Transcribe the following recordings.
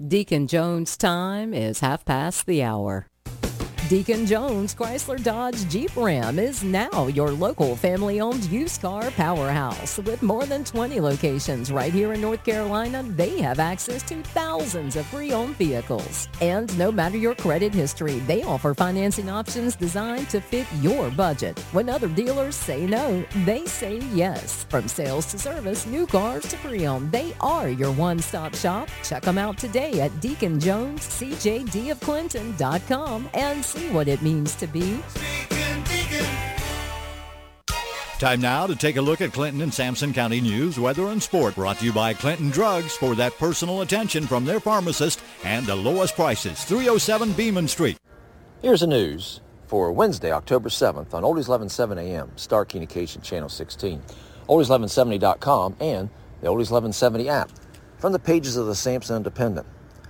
Deacon Jones' time is 1:30. Deacon Jones Chrysler Dodge Jeep Ram is now your local family-owned used car powerhouse. With more than 20 locations right here in North Carolina, they have access to thousands of pre-owned vehicles. And no matter your credit history, they offer financing options designed to fit your budget. When other dealers say no, they say yes. From sales to service, new cars to pre-owned, they are your one-stop shop. Check them out today at DeaconJonesCJDofClinton.com and see what it means to be Deacon. Time now to take a look at Clinton and Sampson County news, weather, and sport. Brought to you by Clinton Drugs for that personal attention from their pharmacist and the lowest prices. 307 Beeman Street. Here's the news for Wednesday, October 7th on Oldies 1170 AM, Star Communication Channel 16, Oldies1170.com, and the Oldies 1170 app. From the pages of the Sampson Independent.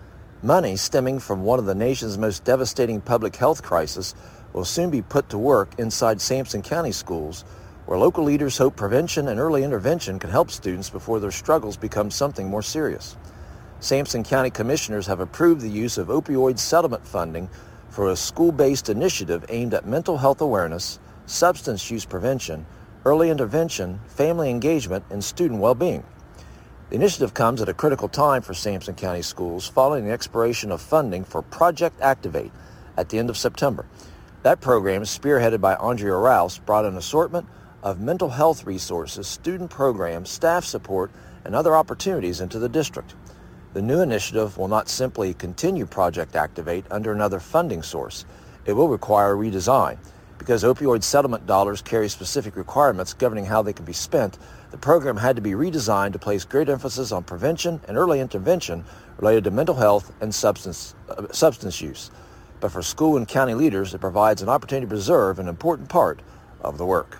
Money stemming from one of the nation's most devastating public health crises will soon be put to work inside Sampson County schools, where local leaders hope prevention and early intervention can help students before their struggles become something more serious. Sampson County commissioners have approved the use of opioid settlement funding for a school-based initiative aimed at mental health awareness, substance use prevention, early intervention, family engagement, and student well-being. The initiative comes at a critical time for Sampson County schools following the expiration of funding for Project Activate at the end of September. That program, spearheaded by Andrea Rouse, brought an assortment of mental health resources, student programs, staff support, and other opportunities into the district. The new initiative will not simply continue Project Activate under another funding source. It will require a redesign. Because opioid settlement dollars carry specific requirements governing how they can be spent, the program had to be redesigned to place great emphasis on prevention and early intervention related to mental health and substance use. But for school and county leaders, it provides an opportunity to preserve an important part of the work.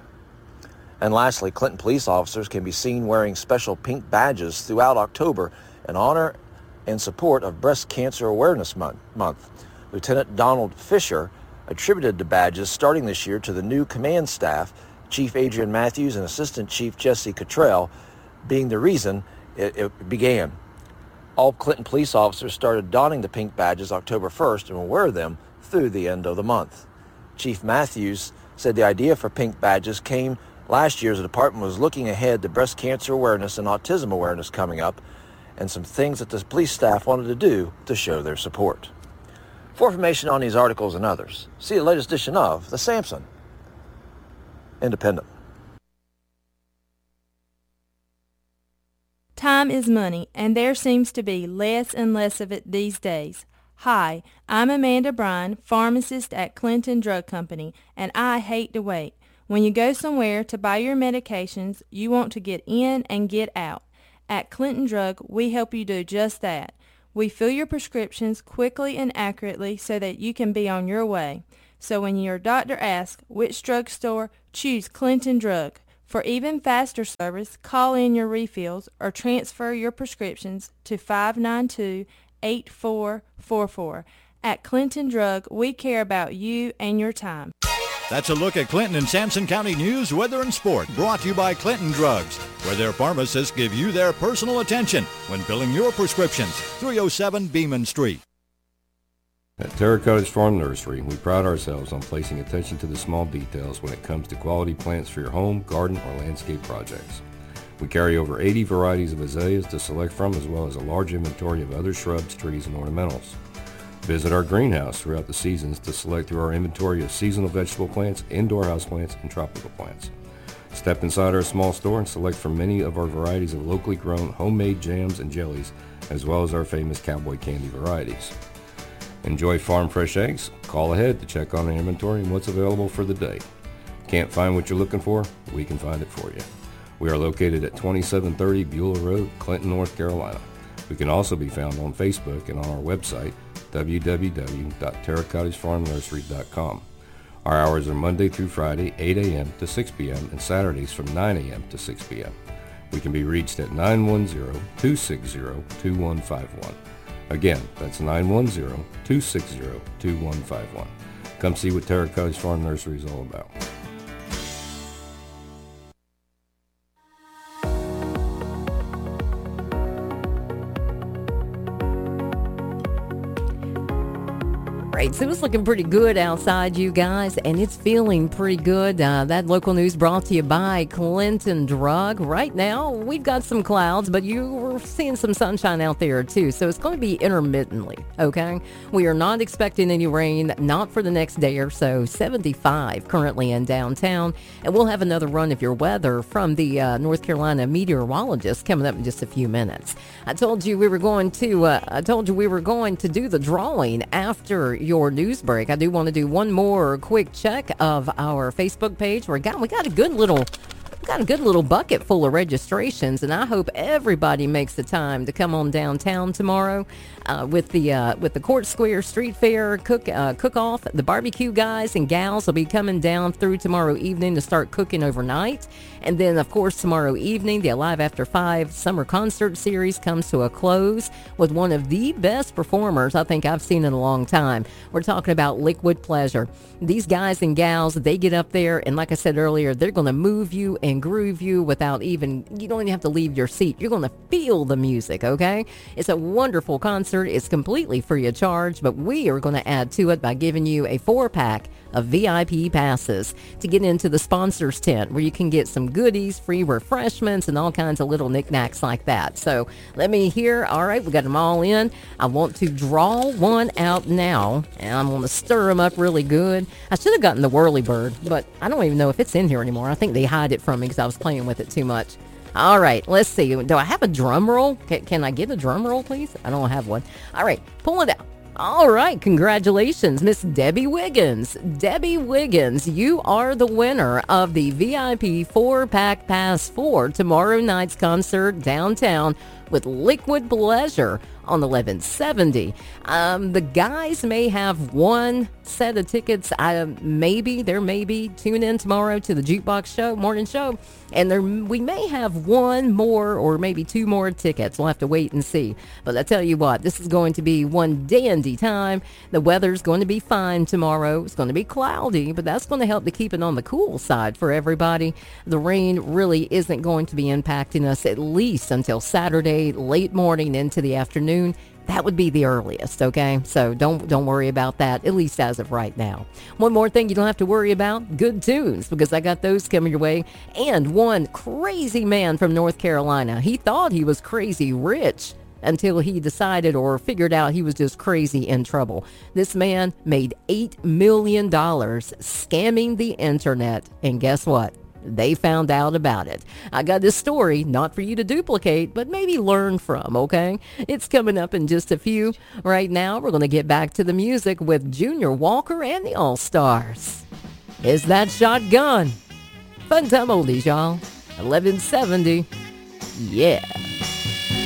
And lastly, Clinton police officers can be seen wearing special pink badges throughout October in honor and support of Breast Cancer Awareness Month. Lieutenant Donald Fisher attributed the badges starting this year to the new command staff, Chief Adrian Matthews and Assistant Chief Jesse Cottrell, being the reason it began. All Clinton police officers started donning the pink badges October 1st and will wear them through the end of the month. Chief Matthews said the idea for pink badges came last year as the department was looking ahead to breast cancer awareness and autism awareness coming up, and some things that the police staff wanted to do to show their support. For information on these articles and others, see the latest edition of the Sampson Independent. Time is money, and there seems to be less and less of it these days. Hi, I'm Amanda Bryan, pharmacist at Clinton Drug Company, and I hate to wait. When you go somewhere to buy your medications, you want to get in and get out. At Clinton Drug, we help you do just that. We fill your prescriptions quickly and accurately so that you can be on your way. So when your doctor asks which drugstore, choose Clinton Drug. For even faster service, call in your refills or transfer your prescriptions to 592-8444. At Clinton Drug, we care about you and your time. That's a look at Clinton and Sampson County news, weather, and sport, brought to you by Clinton Drugs, where their pharmacists give you their personal attention when filling your prescriptions. 307 Beeman Street. At Terra Cottage Farm Nursery, we pride ourselves on placing attention to the small details when it comes to quality plants for your home, garden, or landscape projects. We carry over 80 varieties of azaleas to select from, as well as a large inventory of other shrubs, trees, and ornamentals. Visit our greenhouse throughout the seasons to select through our inventory of seasonal vegetable plants, indoor houseplants, and tropical plants. Step inside our small store and select from many of our varieties of locally grown homemade jams and jellies, as well as our famous cowboy candy varieties. Enjoy farm fresh eggs? Call ahead to check on our inventory and what's available for the day. Can't find what you're looking for? We can find it for you. We are located at 2730 Beulah Road, Clinton, North Carolina. We can also be found on Facebook and on our website, www.terracottagefarmnursery.com. Our hours are Monday through Friday, 8 a.m. to 6 p.m. and Saturdays from 9 a.m. to 6 p.m. We can be reached at 910-260-2151. Again, that's 910-260-2151. Come see what Terra Cottage Farm Nursery is all about. right, so it's looking pretty good outside, you guys, and it's feeling pretty good. That local news brought to you by Clinton Drug. Right now, we've got some clouds, but we're seeing some sunshine out there, too, so it's going to be intermittently, okay? We are not expecting any rain, not for the next day or so. 75 currently in downtown, and we'll have another run of your weather from the North Carolina meteorologist coming up in just a few minutes. I told you we were going to do the drawing after your news break. I do want to do one more quick check of our Facebook page. We got a good little bucket full of registrations, and I hope everybody makes the time to come on downtown tomorrow with the Court Square Street Fair cook-off. The barbecue guys and gals will be coming down through tomorrow evening to start cooking overnight. And then, of course, tomorrow evening, the Alive After 5 summer concert series comes to a close with one of the best performers I think I've seen in a long time. We're talking about Liquid Pleasure. These guys and gals, they get up there, and like I said earlier, they're going to move you and groove you you don't even have to leave your seat. You're going to feel the music, okay? It's a wonderful concert. It's completely free of charge, but we are going to add to it by giving you a 4-pack of VIP passes to get into the sponsors tent where you can get some goodies, free refreshments, and all kinds of little knickknacks like that. So let me hear. All right, we got them all in. I want to draw one out now, and I'm going to stir them up really good. I should have gotten the Whirlybird, but I don't even know if it's in here anymore. I think they hide it from me because I was playing with it too much. All right, let's see. Do I have a drum roll? Can I get a drum roll, please? I don't have one. All right, pull it out. All right, congratulations, Miss Debbie Wiggins. Debbie Wiggins, you are the winner of the VIP 4-pack pass for tomorrow night's concert downtown with Liquid Pleasure on 1170. The guys may have one set of tickets. Maybe. Tune in tomorrow to the Jukebox morning show, and we may have one more or maybe two more tickets. We'll have to wait and see. But I tell you what, this is going to be one dandy time. The weather's going to be fine tomorrow. It's going to be cloudy, but that's going to help to keep it on the cool side for everybody. The rain really isn't going to be impacting us at least until Saturday, late morning into the afternoon. That would be the earliest, okay? So don't worry about that, at least as of right now. One more thing you don't have to worry about, good tunes, because I got those coming your way. And one crazy man from North Carolina. He thought he was crazy rich until he decided or figured out he was just crazy in trouble. This man made $8 million scamming the internet, and guess what? They found out about it. I got this story, not for you to duplicate, but maybe learn from, okay? It's coming up in just a few. Right now, we're going to get back to the music with Junior Walker and the All-Stars. Is That Shotgun? Fun time oldies, y'all. 1170. Yeah.